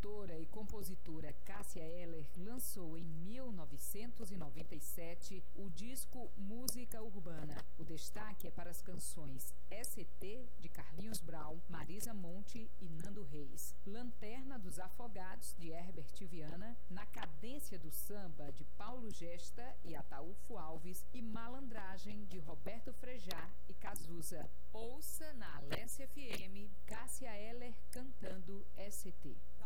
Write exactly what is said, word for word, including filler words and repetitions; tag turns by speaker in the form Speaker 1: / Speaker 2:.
Speaker 1: cantora e compositora Cássia Eller lançou em mil novecentos e noventa e sete o disco Música Urbana. O destaque é para as canções S T, de Carlinhos Brau, Marisa Monte e Nando Reis, Lanterna dos Afogados, de Herbert Viana, Na Cadência do Samba, de Paulo Gesta e Ataúfo Alves, e Malandragem, de Roberto Frejá e Cazuza. Ouça na Alesse F M Cássia Eller cantando S T.